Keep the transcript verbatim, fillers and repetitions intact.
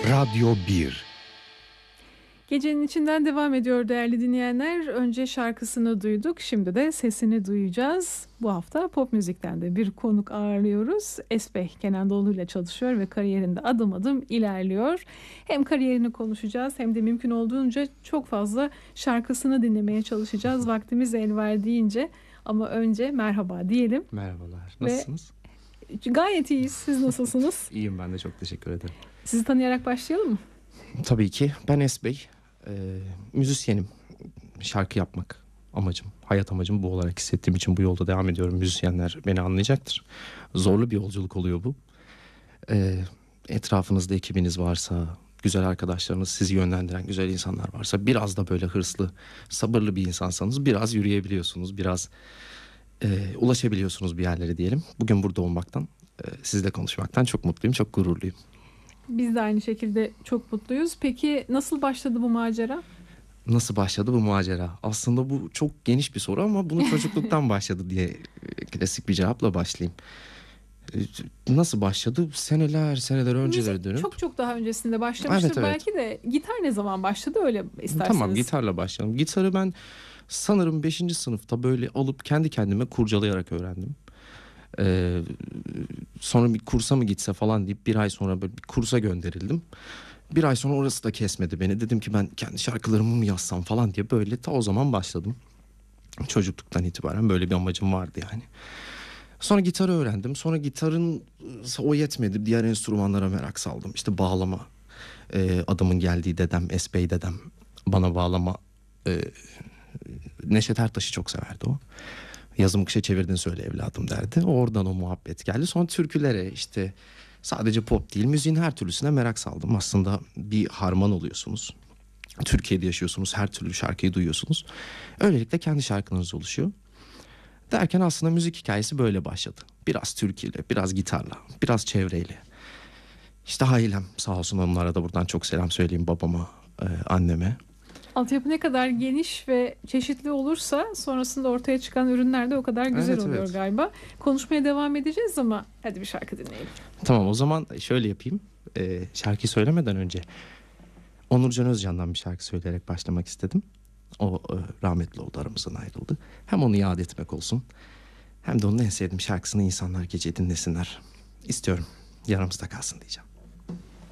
Radyo bir. Gecenin içinden devam ediyor değerli dinleyenler. Önce şarkısını duyduk, şimdi de sesini duyacağız. Bu hafta pop müzikten de bir konuk ağırlıyoruz. Esbey Kenan Doğulu ile çalışıyor ve kariyerinde adım adım ilerliyor. Hem kariyerini konuşacağız hem de mümkün olduğunca çok fazla şarkısını dinlemeye çalışacağız. Vaktimiz el verdiğince, ama önce merhaba diyelim. Merhabalar, nasılsınız? Ve gayet iyiyiz. Siz nasılsınız? İyiyim, ben de çok teşekkür ederim. Sizi tanıyarak başlayalım mı? Tabii ki. Ben Esbey. Ee, müzisyenim. Şarkı yapmak amacım, hayat amacım bu olarak hissettiğim için bu yolda devam ediyorum. Müzisyenler beni anlayacaktır. Zorlu bir yolculuk oluyor bu. Ee, etrafınızda ekibiniz varsa, güzel arkadaşlarınız, sizi yönlendiren güzel insanlar varsa, biraz da böyle hırslı, sabırlı bir insansanız biraz yürüyebiliyorsunuz, biraz e, ulaşabiliyorsunuz bir yerlere diyelim. Bugün burada olmaktan, e, sizle konuşmaktan çok mutluyum, çok gururluyum. Biz de aynı şekilde çok mutluyuz. Peki nasıl başladı bu macera? Nasıl başladı bu macera? Aslında bu çok geniş bir soru ama bunu çocukluktan başladı diye klasik bir cevapla başlayayım. Nasıl başladı? Seneler seneler önceleri dönüp. Çok çok daha öncesinde başlamıştır. Evet, evet. Belki de gitar ne zaman başladı, öyle isterseniz. Tamam, gitarla başlayalım. Gitarı ben sanırım beşinci sınıfta böyle alıp kendi kendime kurcalayarak öğrendim. Ee, sonra bir kursa mı gitse falan deyip bir ay sonra böyle bir kursa gönderildim. Bir ay sonra orası da kesmedi beni. Dedim ki ben kendi şarkılarımı mı yazsam falan diye böyle ta o zaman başladım. Çocukluktan itibaren böyle bir amacım vardı yani. Sonra gitarı öğrendim. Sonra gitarın o yetmedi. Diğer enstrümanlara merak saldım. İşte bağlama. Ee, adımın geldiği dedem, Esbey dedem bana bağlama. E, Neşet Ertaş'ı çok severdi o. Yazımı kışa çevirdin söyle evladım derdi. Oradan o muhabbet geldi. Sonra türkülere, işte sadece pop değil, müziğin her türlüsüne merak saldım. Aslında bir harman oluyorsunuz. Türkiye'de yaşıyorsunuz, her türlü şarkıyı duyuyorsunuz. Öylelikle kendi şarkınız oluşuyor. Derken aslında müzik hikayesi böyle başladı. Biraz türküyle, biraz gitarla, biraz çevreyle. İşte ailem sağ olsun, onlara da buradan çok selam söyleyeyim, babama, e, anneme. Altyapı ne kadar geniş ve çeşitli olursa sonrasında ortaya çıkan ürünler de o kadar güzel Evet, oluyor evet. galiba. Konuşmaya devam edeceğiz ama hadi bir şarkı dinleyelim. Tamam, o zaman şöyle yapayım. Ee, şarkıyı söylemeden önce Onurcan Özcan'dan bir şarkı söyleyerek başlamak istedim. O e, rahmetli oldu, aramızdan ayrıldı. Hem onu yad etmek olsun, hem de onun en sevdiğim şarkısını insanlar gece dinlesinler istiyorum. Yaramızda kalsın diyeceğim.